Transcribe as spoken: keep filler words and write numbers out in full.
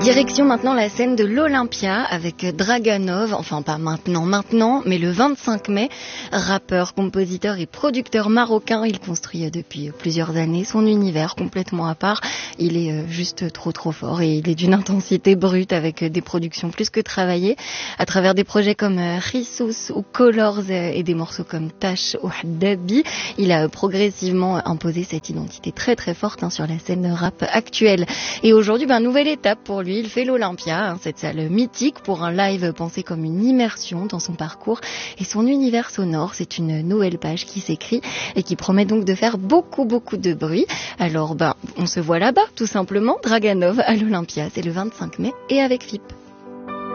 Direction maintenant la scène de l'Olympia avec Draganov, enfin pas maintenant, maintenant, mais le vingt-cinq mai. Rappeur, compositeur et producteur marocain, il construit depuis plusieurs années son univers complètement à part. Il est juste trop trop fort et il est d'une intensité brute avec des productions plus que travaillées. À travers des projets comme Rissous ou Colors et des morceaux comme Tash ou Haddabi, il a progressivement imposé cette identité très très forte hein, sur la scène rap actuelle. Et aujourd'hui, ben, nouvelle étape pour lui. Il fait l'Olympia, hein, cette salle mythique, pour un live pensé comme une immersion dans son parcours et son univers sonore. C'est une nouvelle page qui s'écrit et qui promet donc de faire beaucoup beaucoup de bruit. Alors ben, on se voit là-bas tout simplement. Draganov à l'Olympia, c'est le vingt-cinq mai et avec F I P.